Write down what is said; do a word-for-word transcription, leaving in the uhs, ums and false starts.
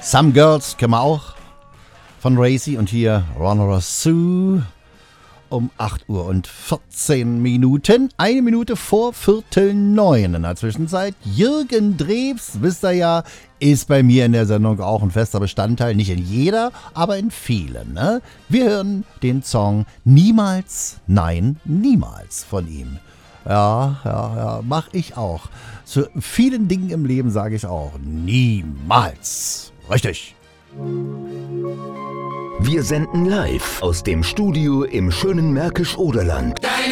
Some Girls kennen wir auch von Racy und hier Ronora Sue um acht Uhr und vierzehn Minuten, eine Minute vor Viertel neun in der Zwischenzeit. Jürgen Drews, wisst ihr ja, ist bei mir in der Sendung auch ein fester Bestandteil, nicht in jeder, aber in vielen. Ne? Wir hören den Song Niemals, nein, niemals von ihm. Ja, ja, ja, mach ich auch. Zu vielen Dingen im Leben sage ich auch niemals. Richtig. Wir senden live aus dem Studio im schönen Märkisch-Oderland.